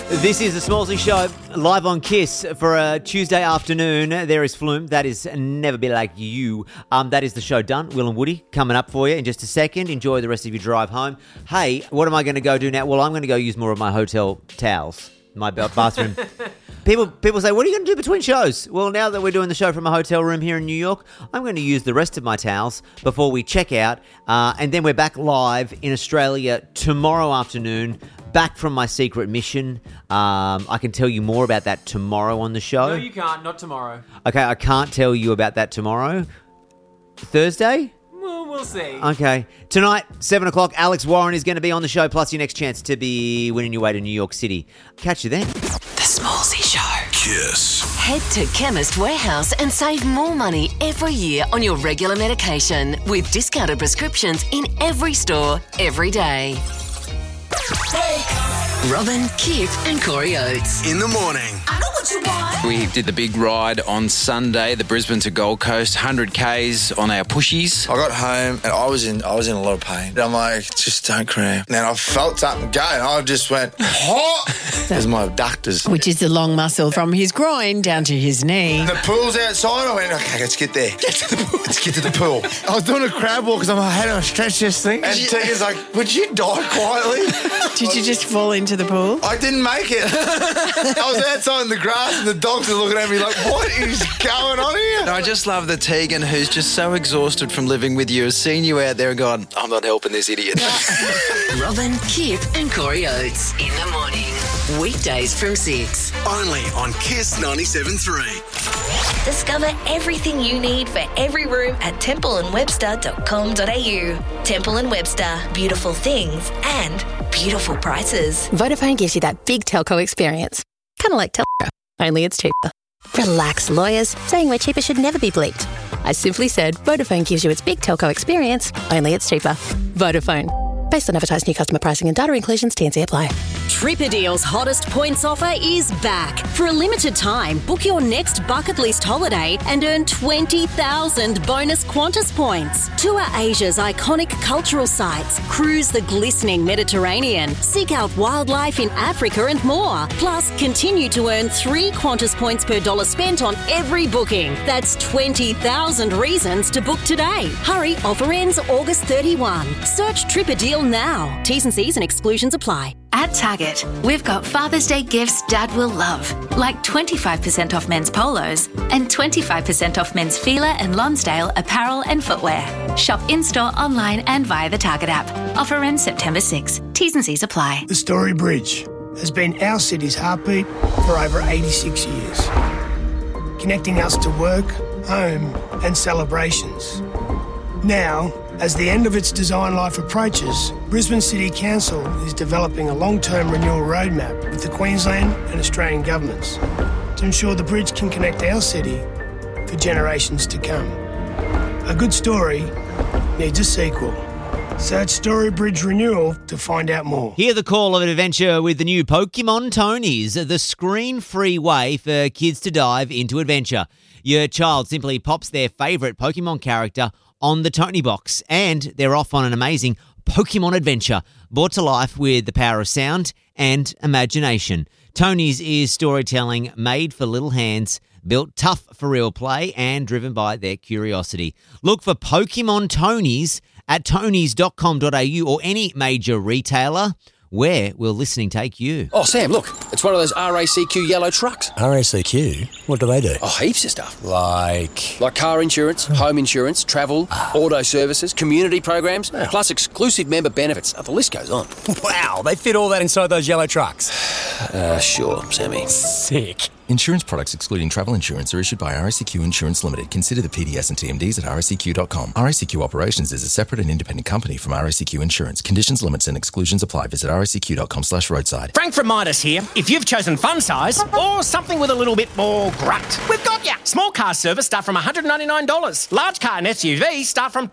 This is the Smallsy Show, live on KISS for a Tuesday afternoon. There is Flume. That is Never Be Like You. That is the show done. Will and Woody coming up for you in just a second. Enjoy the rest of your drive home. Hey, what am I going to go do now? Well, I'm going to go use more of my hotel towels, my bathroom. People say, what are you going to do between shows? Well, now that we're doing the show from a hotel room here in New York, I'm going to use the rest of my towels before we check out. And then we're back live in Australia tomorrow afternoon, back from my secret mission. I can tell you more about that tomorrow on the show. No, you can't. Not tomorrow. Okay, I can't tell you about that tomorrow. Thursday? Well, we'll see. Okay. Tonight, 7 o'clock, Alex Warren is going to be on the show, plus your next chance to be winning your way to New York City. Catch you then. The Smallsy Show. KISS. Head to Chemist Warehouse and save more money every year on your regular medication with discounted prescriptions in every store, every day. Robin, Kip and Corey Oates. In the morning. I know what you want. We did the big ride on Sunday, the Brisbane to Gold Coast, 100 Ks on our pushies. I got home and I was in a lot of pain. I'm like, just don't cramp. And then I felt something go and I just went, hot. There's my abductors. Which is the long muscle from his groin down to his knee. The pool's outside. I went, okay, let's get there. Get to the pool. Let's get to the pool. I was doing a crab walk because I had to stretch this thing. And Tegan's like, would you die quietly? Did you just fall into the pool? I didn't make it. I was outside in the grass and the dogs are looking at me like, what is going on here? And I just love that Tegan, who's just so exhausted from living with you, has seen you out there and gone, I'm not helping this idiot. Robin, Kip and Corey Oates. In the morning. Weekdays from 6. Only on KISS 97.3. Discover everything you need for every room at templeandwebster.com.au. Temple & Webster. Beautiful things and beautiful prices. Vodafone gives you that big telco experience. Kind of like telco, only it's cheaper. Relax, lawyers. Saying we're cheaper should never be bleeped. I simply said Vodafone gives you its big telco experience, only it's cheaper. Vodafone. Based on advertised new customer pricing and data inclusions, T&C apply. Tripperdeal's hottest points offer is back. For a limited time, book your next bucket list holiday and earn 20,000 bonus Qantas points. Tour Asia's iconic cultural sites, cruise the glistening Mediterranean, seek out wildlife in Africa and more. Plus, continue to earn 3 Qantas points per dollar spent on every booking. That's 20,000 reasons to book today. Hurry, offer ends August 31. Search Tripperdeal now. T's and C's and exclusions apply. At Target, we've got Father's Day gifts Dad will love, like 25% off men's polos and 25% off men's Fila and Lonsdale apparel and footwear. Shop in-store, online and via the Target app. Offer ends September 6. T's and C's apply. The Story Bridge has been our city's heartbeat for over 86 years, connecting us to work, home and celebrations. Now, as the end of its design life approaches, Brisbane City Council is developing a long-term renewal roadmap with the Queensland and Australian governments to ensure the bridge can connect our city for generations to come. A good story needs a sequel. Search Story Bridge Renewal to find out more. Hear the call of an adventure with the new Pokemon Tonies, the screen-free way for kids to dive into adventure. Your child simply pops their favourite Pokemon character on the Tony box, and they're off on an amazing Pokemon adventure, brought to life with the power of sound and imagination. Tony's is storytelling made for little hands, built tough for real play, and driven by their curiosity. Look for Pokemon Tony's at tonys.com.au or any major retailer. Where will listening take you? Oh, Sam, look, it's one of those RACQ yellow trucks. RACQ? What do they do? Oh, heaps of stuff. Like car insurance, home insurance, travel, auto services, community programs, plus exclusive member benefits. Oh, the list goes on. Wow, they fit all that inside those yellow trucks. Sure, Sammy. Sick. Insurance products excluding travel insurance are issued by RACQ Insurance Limited. Consider the PDS and TMDs at racq.com. RACQ Operations is a separate and independent company from RACQ Insurance. Conditions, limits and exclusions apply. Visit racq.com/roadside. Frank from Midas here. If you've chosen fun size or something with a little bit more grunt, we've got ya. Small car service start from $199. Large car and SUV start from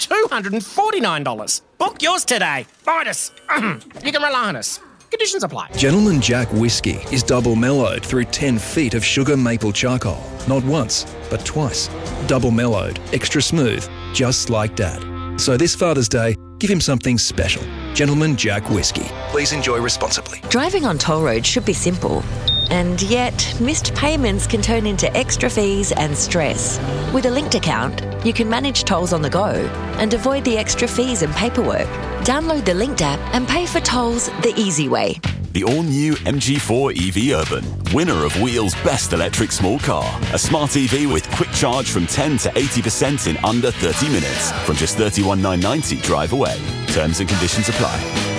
$249. Book yours today. Midas. You can rely on us. Conditions apply. Gentleman Jack Whiskey is double mellowed through 10 feet of sugar maple charcoal. Not once, but twice. Double mellowed, extra smooth, just like Dad. So this Father's Day, give him something special. Gentleman Jack Whiskey. Please enjoy responsibly. Driving on toll roads should be simple. And yet, missed payments can turn into extra fees and stress. With a linked account, you can manage tolls on the go and avoid the extra fees and paperwork. Download the Linked app and pay for tolls the easy way. The all-new MG4 EV Urban, winner of Wheel's best electric small car. A smart EV with quick charge from 10 to 80% in under 30 minutes. From just $31,990 drive away. Terms and conditions apply.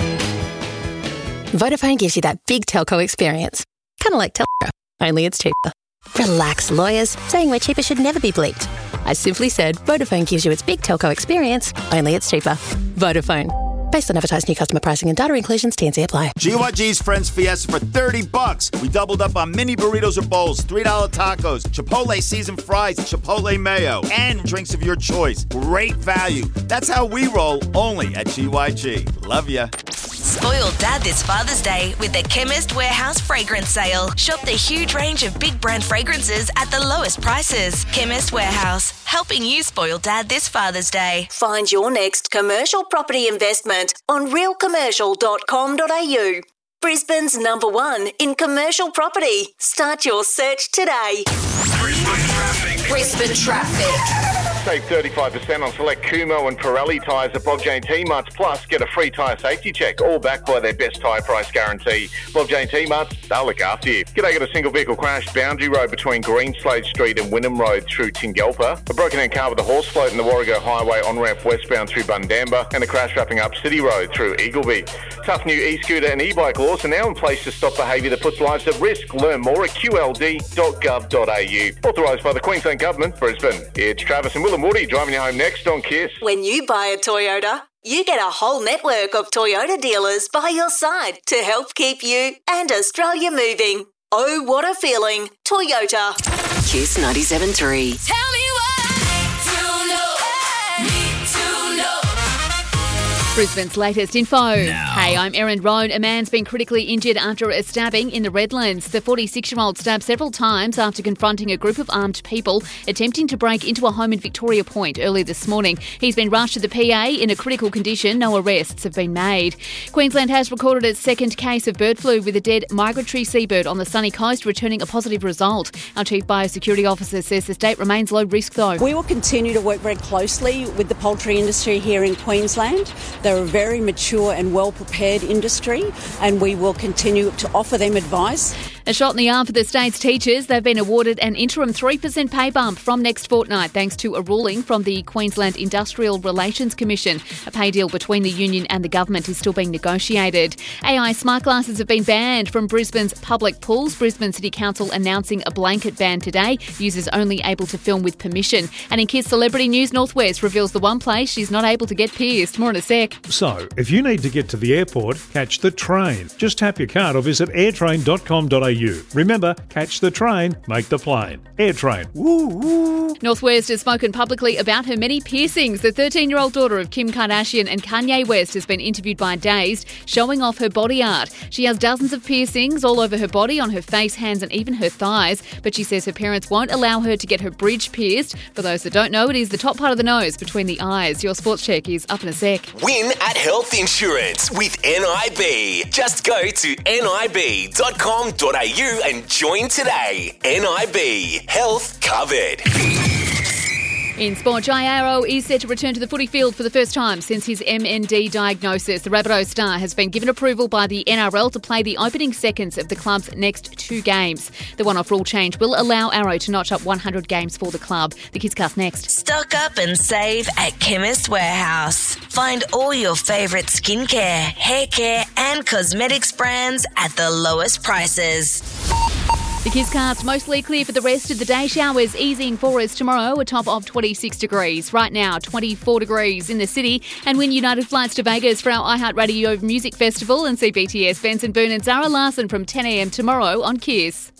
Vodafone gives you that big telco experience. Kind of like Telstra, only it's cheaper. Relax, lawyers. Saying we're cheaper should never be bleeped. I simply said Vodafone gives you its big telco experience, only it's cheaper. Vodafone. Based on advertised new customer pricing and data inclusions, T&C apply. GYG's Friends Fiesta for $30. We doubled up on mini burritos or bowls, $3 tacos, Chipotle seasoned fries, Chipotle mayo, and drinks of your choice. Great value. That's how we roll, only at GYG. Love ya. Spoil Dad this Father's Day with the Chemist Warehouse Fragrance Sale. Shop the huge range of big brand fragrances at the lowest prices. Chemist Warehouse, helping you spoil Dad this Father's Day. Find your next commercial property investment on realcommercial.com.au. Brisbane's #1 in commercial property. Start your search today. Brisbane traffic. Save 35% on select Kumo and Pirelli tyres at Bob Jane T-Marts. Plus, get a free tyre safety check, all backed by their best tyre price guarantee. Bob Jane T-Marts, they'll look after you. G'day, got a single vehicle crash, Boundary Road between Greenslade Street and Wynnum Road through Tingalpa. A broken-down car with a horse float in the Warrego Highway on-ramp westbound through Bundamba. And a crash wrapping up City Road through Eagleby. Tough new e-scooter and e-bike laws are now in place to stop behaviour that puts lives at risk. Learn more at qld.gov.au. Authorised by the Queensland Government, Brisbane. It's Travis and Will and Woody driving you home next on KISS. When you buy a Toyota, you get a whole network of Toyota dealers by your side to help keep you and Australia moving. Oh, what a feeling. Toyota. KISS 97.3. Tell me Brisbane's latest info. Hey, I'm Erin Roan. A man's been critically injured after a stabbing in the Redlands. The 46-year-old stabbed several times after confronting a group of armed people attempting to break into a home in Victoria Point early this morning. He's been rushed to the PA in a critical condition. No arrests have been made. Queensland has recorded its second case of bird flu with a dead migratory seabird on the sunny coast returning a positive result. Our Chief Biosecurity Officer says the state remains low risk though. We will continue to work very closely with the poultry industry here in Queensland. They're a very mature and well-prepared industry, and we will continue to offer them advice. A shot in the arm for the state's teachers. They've been awarded an interim 3% pay bump from next fortnight thanks to a ruling from the Queensland Industrial Relations Commission. A pay deal between the union and the government is still being negotiated. AI smart glasses have been banned from Brisbane's public pools. Brisbane City Council announcing a blanket ban today. Users only able to film with permission. And in KISS celebrity news, North West reveals the one place she's not able to get pierced. More in a sec. So, if you need to get to the airport, catch the train. Just tap your card or visit airtrain.com.au. Remember, catch the train, make the plane. AirTrain. Woo woo. North West has spoken publicly about her many piercings. The 13-year-old daughter of Kim Kardashian and Kanye West has been interviewed by Dazed, showing off her body art. She has dozens of piercings all over her body, on her face, hands and even her thighs. But she says her parents won't allow her to get her bridge pierced. For those that don't know, it is the top part of the nose between the eyes. Your sports check is up in a sec. Win at Health Insurance with NIB. Just go to nib.com.au and join today. NIB. Health covered. In sport, Jai Arrow is set to return to the footy field for the first time since his MND diagnosis. The Rabbitohs star has been given approval by the NRL to play the opening seconds of the club's next 2 games. The one-off rule change will allow Arrow to notch up 100 games for the club. The KISScast next. Stock up and save at Chemist Warehouse. Find all your favourite skincare, hair care and cosmetics brands at the lowest prices. The KISScast mostly clear for the rest of the day. Showers easing for us tomorrow, a top of 26 degrees. Right now, 24 degrees in the city. And win United flights to Vegas for our iHeartRadio Music Festival and see BTS, Benson Boone and Zara Larson from 10 a.m. tomorrow on KISS.